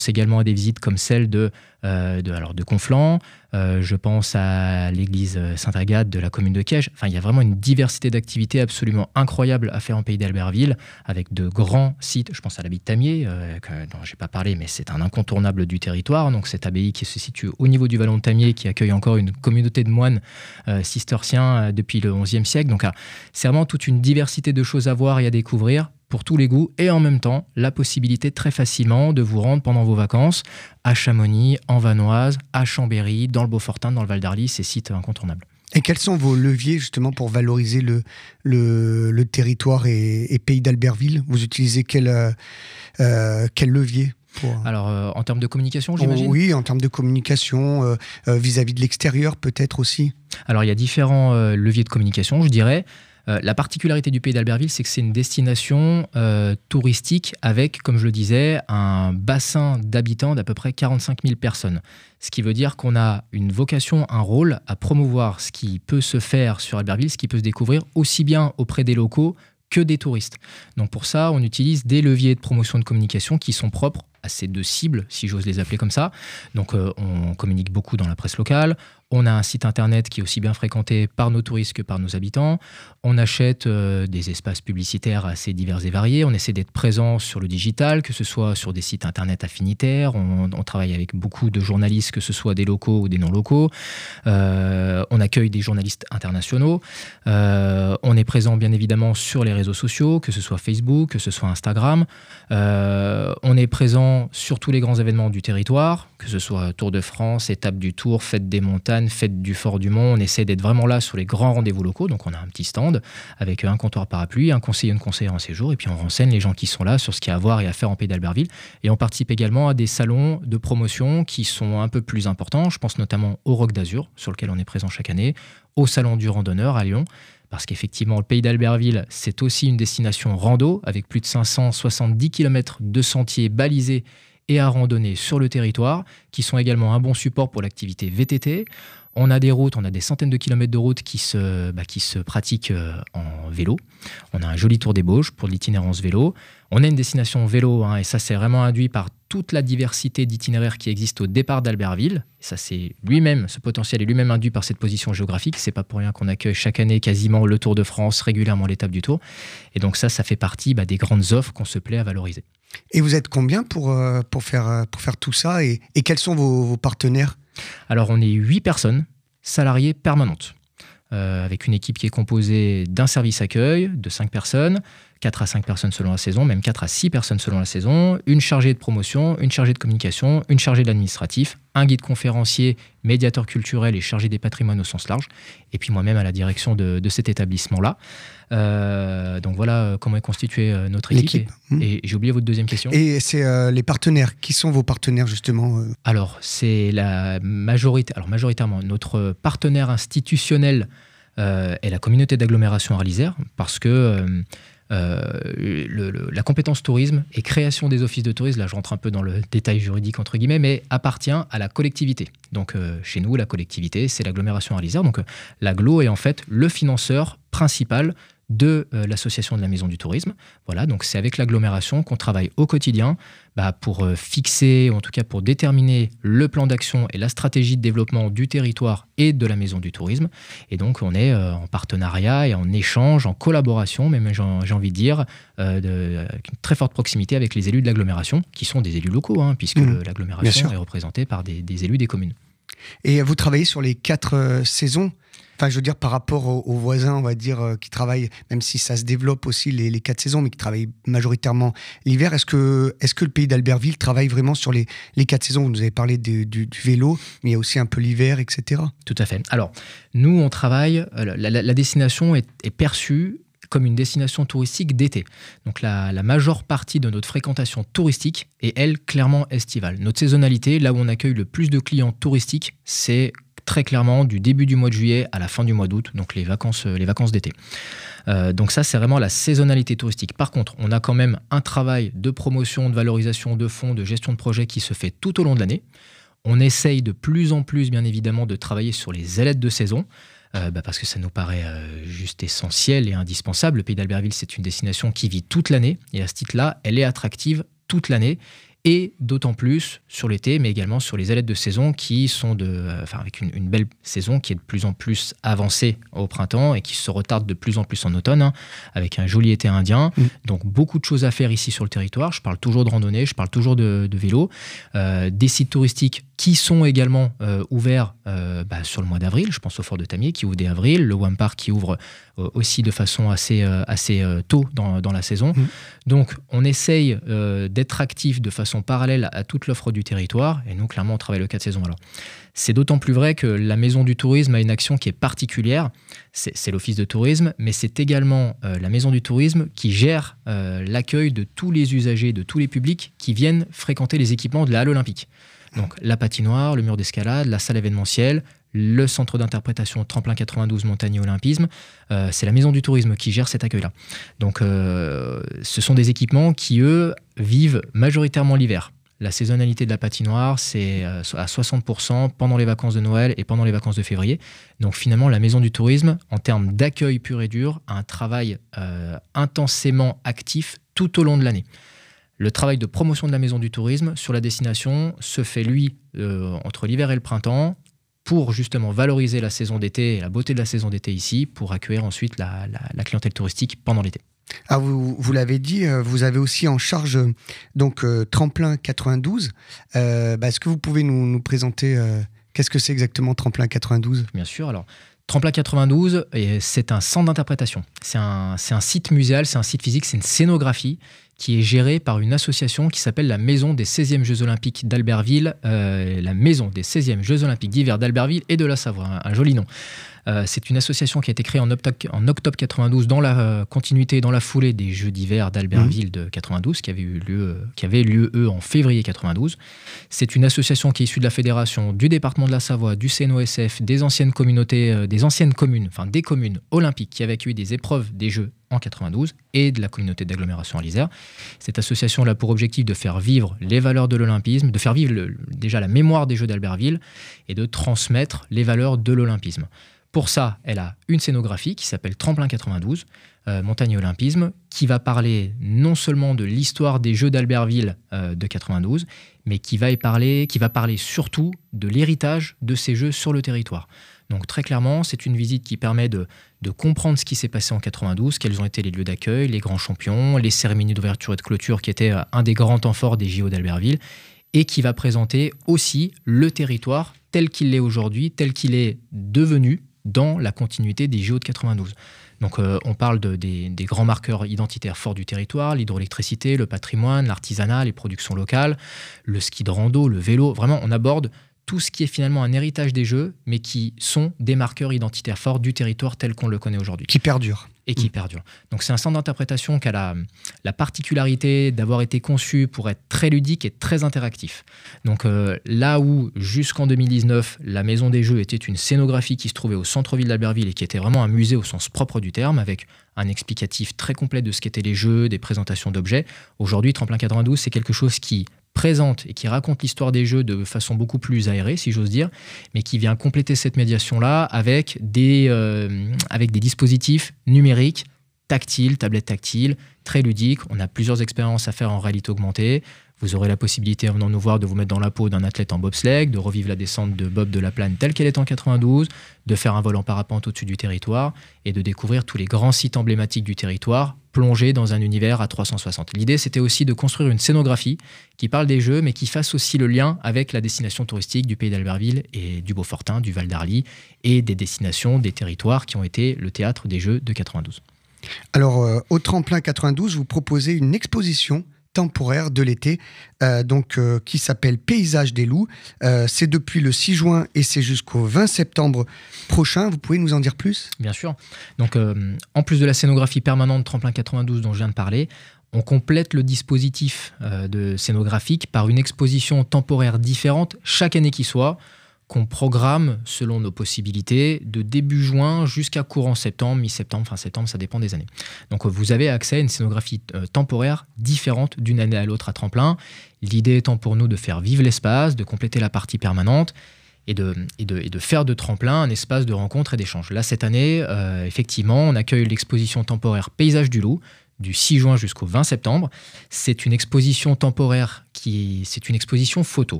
également à des visites comme celle de Conflans, je pense à l'église Sainte-Agathe de la commune de Caige. Enfin, il y a vraiment une diversité d'activités absolument incroyable à faire en pays d'Albertville, avec de grands sites. Je pense à l'abbaye de Tamier, dont je n'ai pas parlé, mais c'est un incontournable du territoire. Donc, cette abbaye qui se situe au niveau du vallon de Tamier, qui accueille encore une communauté de moines cisterciens depuis le XIe siècle. Donc, c'est vraiment toute une diversité de choses à voir et à découvrir, pour tous les goûts, et en même temps, la possibilité très facilement de vous rendre pendant vos vacances à Chamonix, en Vanoise, à Chambéry, dans le Beaufortin, dans le Val d'Arly, ces sites incontournables. Et quels sont vos leviers justement pour valoriser le territoire et pays d'Albertville ? Vous utilisez quel levier Alors, en termes de communication, j'imagine ? Oui, en termes de communication, vis-à-vis de l'extérieur peut-être aussi. Alors, il y a différents leviers de communication, je dirais. La particularité du pays d'Albertville, c'est que c'est une destination touristique avec, comme je le disais, un bassin d'habitants d'à peu près 45 000 personnes. Ce qui veut dire qu'on a une vocation, un rôle à promouvoir ce qui peut se faire sur Albertville, ce qui peut se découvrir aussi bien auprès des locaux que des touristes. Donc pour ça, on utilise des leviers de promotion de communication qui sont propres à ces deux cibles, si j'ose les appeler comme ça. Donc on communique beaucoup dans la presse locale. On a un site internet qui est aussi bien fréquenté par nos touristes que par nos habitants. On achète des espaces publicitaires assez divers et variés. On essaie d'être présent sur le digital, que ce soit sur des sites internet affinitaires. On travaille avec beaucoup de journalistes, que ce soit des locaux ou des non-locaux. On accueille des journalistes internationaux. On est présent bien évidemment sur les réseaux sociaux, que ce soit Facebook, que ce soit Instagram. On est présent sur tous les grands événements du territoire, que ce soit Tour de France, étape du Tour, fête des montagnes, fête du Fort du Mont. On essaie d'être vraiment là sur les grands rendez-vous locaux. Donc on a un petit stand avec un comptoir parapluie, un conseiller, une conseillère en séjour, et puis on renseigne les gens qui sont là sur ce qu'il y a à voir et à faire en pays d'Albertville. Et on participe également à des salons de promotion qui sont un peu plus importants. Je pense notamment au Roc d'Azur, sur lequel on est présent chaque année, au Salon du Randonneur à Lyon, parce qu'effectivement, le pays d'Albertville, c'est aussi une destination rando, avec plus de 570 km de sentiers balisés et à randonner sur le territoire, qui sont également un bon support pour l'activité VTT. On a des routes, on a des centaines de kilomètres de routes qui se pratiquent en vélo. On a un joli tour des Bauges pour l'itinérance vélo. On a une destination vélo, et ça c'est vraiment induit par toute la diversité d'itinéraires qui existent au départ d'Albertville. Et ça c'est lui-même, ce potentiel est lui-même induit par cette position géographique. C'est pas pour rien qu'on accueille chaque année quasiment le Tour de France, régulièrement l'étape du Tour. Et donc ça fait partie des grandes offres qu'on se plaît à valoriser. Et vous êtes combien pour faire tout ça et quels sont vos partenaires ? Alors on est 8 personnes salariées permanentes, avec une équipe qui est composée d'un service accueil de 5 personnes, 4 à 5 personnes selon la saison, même 4 à 6 personnes selon la saison, une chargée de promotion, une chargée de communication, une chargée de l'administratif, un guide conférencier, médiateur culturel et chargé des patrimoines au sens large, et puis moi-même à la direction de cet établissement-là. Donc voilà comment est constituée notre équipe. Et j'ai oublié votre deuxième question. Et c'est les partenaires. Qui sont vos partenaires justement ? Alors, c'est la majorité. Alors, majoritairement, notre partenaire institutionnel est la communauté d'agglomération Arlysère, parce que la compétence tourisme et création des offices de tourisme, là je rentre un peu dans le détail juridique entre guillemets, mais appartient à la collectivité. Donc chez nous, la collectivité, c'est l'agglomération Arlysère. Donc l'agglo est en fait le financeur principal de l'association de la Maison du Tourisme. Voilà, donc c'est avec l'agglomération qu'on travaille au quotidien pour fixer, ou en tout cas pour déterminer le plan d'action et la stratégie de développement du territoire et de la Maison du Tourisme. Et donc on est en partenariat et en échange, en collaboration, même j'ai envie de dire, avec une très forte proximité avec les élus de l'agglomération, qui sont des élus locaux, puisque l'agglomération est représentée par des élus des communes. Et vous travaillez sur les 4 saisons ? Enfin, je veux dire, par rapport aux voisins, on va dire, qui travaillent, même si ça se développe aussi les 4 saisons, mais qui travaillent majoritairement l'hiver, est-ce que le pays d'Albertville travaille vraiment sur les 4 saisons ? Vous nous avez parlé du vélo, mais il y a aussi un peu l'hiver, etc. Tout à fait. Alors, nous, on travaille, la destination est perçue comme une destination touristique d'été. Donc la majeure partie de notre fréquentation touristique est, elle, clairement estivale. Notre saisonnalité, là où on accueille le plus de clients touristiques, c'est très clairement du début du mois de juillet à la fin du mois d'août, donc les vacances d'été. Donc ça, c'est vraiment la saisonnalité touristique. Par contre, on a quand même un travail de promotion, de valorisation de fonds, de gestion de projet qui se fait tout au long de l'année. On essaye de plus en plus, bien évidemment, de travailler sur les ailettes de saison, parce que ça nous paraît juste essentiel et indispensable. Le pays d'Albertville, c'est une destination qui vit toute l'année, et à ce titre-là, elle est attractive toute l'année. et d'autant plus sur l'été, mais également sur les ailettes de saison qui sont avec une belle saison qui est de plus en plus avancée au printemps et qui se retarde de plus en plus en automne, hein, avec un joli été indien. Donc beaucoup de choses à faire ici sur le territoire. Je parle toujours de randonnée, je parle toujours de vélo. Des sites touristiques qui sont également ouverts sur le mois d'avril. Je pense au Fort de Tamier qui ouvre dès avril, le Wampar qui ouvre aussi de façon assez tôt dans la saison. Donc on essaye d'être actif de façon parallèle à toute l'offre du territoire, et nous clairement on travaille le 4 saisons. Alors c'est d'autant plus vrai que la Maison du Tourisme a une action qui est particulière, c'est l'Office de tourisme, mais c'est également la Maison du Tourisme qui gère l'accueil de tous les usagers, de tous les publics qui viennent fréquenter les équipements de la halle olympique. Donc la patinoire, le mur d'escalade, la salle événementielle, le centre d'interprétation Tremplin 92 Montagne et Olympisme, c'est la Maison du Tourisme qui gère cet accueil-là. Donc ce sont des équipements qui, eux, vivent majoritairement l'hiver. La saisonnalité de la patinoire, c'est à 60% pendant les vacances de Noël et pendant les vacances de février. Donc finalement, la Maison du Tourisme, en termes d'accueil pur et dur, a un travail intensément actif tout au long de l'année. Le travail de promotion de la Maison du Tourisme sur la destination se fait, lui, entre l'hiver et le printemps, pour justement valoriser la saison d'été et la beauté de la saison d'été ici, pour accueillir ensuite la clientèle touristique pendant l'été. Ah, vous l'avez dit, vous avez aussi en charge donc Tremplin 92. Est-ce que vous pouvez nous présenter qu'est-ce que c'est exactement Tremplin 92 ? Bien sûr. Alors, Tremplin 92, c'est un centre d'interprétation. C'est un site muséal, c'est un site physique, c'est une scénographie qui est gérée par une association qui s'appelle la Maison des 16e Jeux Olympiques d'Albertville, la Maison des 16e Jeux Olympiques d'hiver d'Albertville et de la Savoie, un joli nom. C'est une association qui a été créée en octobre 92 dans la continuité, dans la foulée des Jeux d'hiver d'Albertville de 92 qui avaient lieu eux en février 92. C'est une association qui est issue de la fédération du département de la Savoie, du CNOSF, des anciennes communautés, des communes olympiques qui avaient accueilli des épreuves des Jeux en 92 et de la communauté d'agglomération à l'Isère. Cette association a pour objectif de faire vivre les valeurs de l'olympisme, de faire vivre déjà la mémoire des Jeux d'Albertville et de transmettre les valeurs de l'olympisme. Pour ça, elle a une scénographie qui s'appelle Tremplin 92, Montagne et Olympisme, qui va parler non seulement de l'histoire des Jeux d'Albertville de 92, mais qui va parler surtout de l'héritage de ces Jeux sur le territoire. Donc très clairement, c'est une visite qui permet de comprendre ce qui s'est passé en 92, quels ont été les lieux d'accueil, les grands champions, les cérémonies d'ouverture et de clôture qui étaient un des grands temps forts des JO d'Albertville, et qui va présenter aussi le territoire tel qu'il est aujourd'hui, tel qu'il est devenu dans la continuité des JO de 92. Donc on parle des grands marqueurs identitaires forts du territoire, l'hydroélectricité, le patrimoine, l'artisanat, les productions locales, le ski de rando, le vélo. Vraiment, on aborde tout ce qui est finalement un héritage des Jeux, mais qui sont des marqueurs identitaires forts du territoire tel qu'on le connaît aujourd'hui. Qui perdure. Et qui perdure. Donc c'est un centre d'interprétation qui a la particularité d'avoir été conçu pour être très ludique et très interactif. Donc là où jusqu'en 2019, la Maison des Jeux était une scénographie qui se trouvait au centre-ville d'Albertville et qui était vraiment un musée au sens propre du terme, avec un explicatif très complet de ce qu'étaient les Jeux, des présentations d'objets. Aujourd'hui, Tremplin 92, c'est quelque chose qui présente et qui raconte l'histoire des Jeux de façon beaucoup plus aérée, si j'ose dire, mais qui vient compléter cette médiation-là avec des dispositifs numériques, tactiles, tablettes tactiles, très ludiques. On a plusieurs expériences à faire en réalité augmentée. Vous aurez la possibilité, en venant nous voir, de vous mettre dans la peau d'un athlète en bobsleigh, de revivre la descente de Bob de la Plane telle qu'elle est en 92, de faire un vol en parapente au-dessus du territoire et de découvrir tous les grands sites emblématiques du territoire, plongés dans un univers à 360. L'idée, c'était aussi de construire une scénographie qui parle des Jeux, mais qui fasse aussi le lien avec la destination touristique du pays d'Albertville et du Beaufortin, du Val d'Arly et des destinations, des territoires qui ont été le théâtre des Jeux de 92. Alors, au Tremplin 92, vous proposez une exposition temporaire de l'été, qui s'appelle Paysage des loups. C'est depuis le 6 juin et c'est jusqu'au 20 septembre prochain. Vous pouvez nous en dire plus ? Bien sûr. Donc, en plus de la scénographie permanente Tremplin 92 dont je viens de parler, on complète le dispositif de scénographique par une exposition temporaire différente chaque année qui soit, qu'on programme selon nos possibilités de début juin jusqu'à courant septembre, mi-septembre, fin septembre, ça dépend des années. Donc vous avez accès à une scénographie temporaire différente d'une année à l'autre à Tremplin. L'idée étant pour nous de faire vivre l'espace, de compléter la partie permanente et de faire de Tremplin un espace de rencontre et d'échange. Là, cette année, effectivement, on accueille l'exposition temporaire Paysage du loup, du 6 juin jusqu'au 20 septembre. C'est une exposition temporaire, c'est une exposition photo.